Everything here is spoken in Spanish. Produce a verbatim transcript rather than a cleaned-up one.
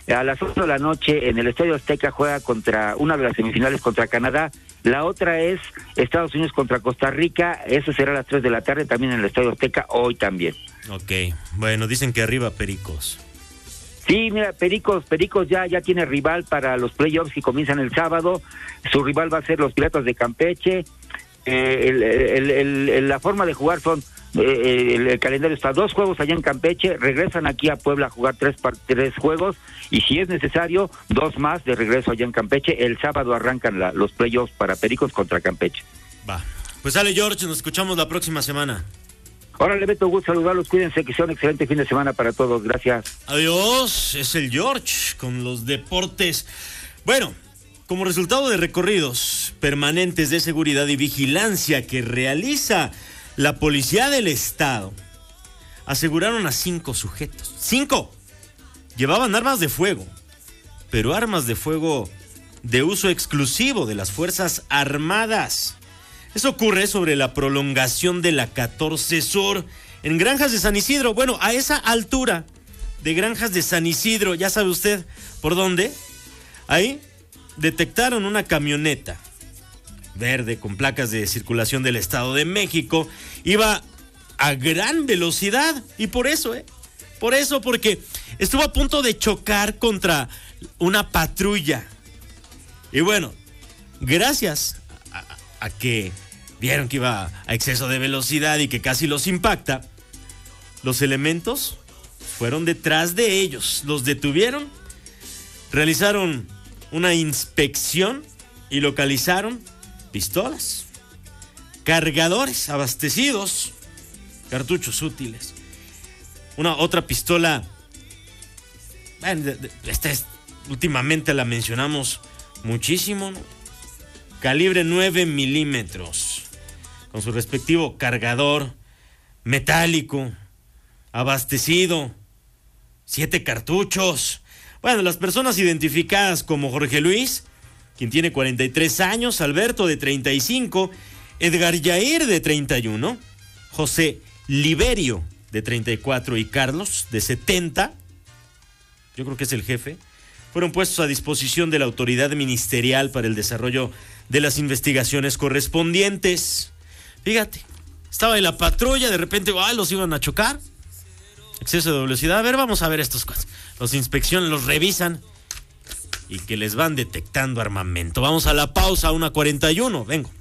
A las ocho de la noche en el Estadio Azteca juega contra una de las semifinales contra Canadá. La otra es Estados Unidos contra Costa Rica. Eso será a las tres de la tarde también en el Estadio Azteca, hoy también. Ok, bueno, dicen que arriba Pericos. Sí, mira, Pericos, Pericos ya, ya tiene rival para los playoffs que comienzan el sábado. Su rival va a ser los Piratas de Campeche. Eh, el, el, el, el, la forma de jugar son, eh, el, el calendario está dos juegos allá en Campeche, regresan aquí a Puebla a jugar tres, tres juegos, y si es necesario, dos más de regreso allá en Campeche. El sábado arrancan la, los playoffs para Pericos contra Campeche. Va, pues sale George, nos escuchamos la próxima semana. Órale, Beto, gusto saludarlos, cuídense, que sea un excelente fin de semana para todos, gracias. Adiós, es el George con los deportes. Bueno, como resultado de recorridos permanentes de seguridad y vigilancia que realiza la Policía del Estado, aseguraron a cinco sujetos. ¡Cinco! Llevaban armas de fuego, pero armas de fuego de uso exclusivo de las Fuerzas Armadas. Eso ocurre sobre la prolongación de la catorce Sur en Granjas de San Isidro. Bueno, a esa altura de Granjas de San Isidro, ya sabe usted por dónde. Ahí detectaron una camioneta verde con placas de circulación del Estado de México. Iba a gran velocidad y por eso, ¿eh? Por eso, porque estuvo a punto de chocar contra una patrulla. Y bueno, gracias a, a que vieron que iba a exceso de velocidad y que casi los impacta, los elementos fueron detrás de ellos, los detuvieron, realizaron una inspección y localizaron pistolas, cargadores abastecidos, cartuchos útiles, una otra pistola, bueno, esta es, últimamente la mencionamos muchísimo, ¿no? Calibre nueve milímetros, con su respectivo cargador metálico, abastecido, siete cartuchos. Bueno, las personas identificadas como Jorge Luis, quien tiene cuarenta y tres años, Alberto de treinta y cinco, Edgar Yair de treinta y uno, José Liberio de treinta y cuatro y Carlos de setenta, yo creo que es el jefe, fueron puestos a disposición de la autoridad ministerial para el desarrollo de las investigaciones correspondientes. Fíjate, estaba en la patrulla, de repente ah, los iban a chocar, exceso de velocidad. A ver, vamos a ver estos cosas. Los inspeccionan, los revisan y que les van detectando armamento. Vamos a la pausa, una cuarenta y uno, vengo.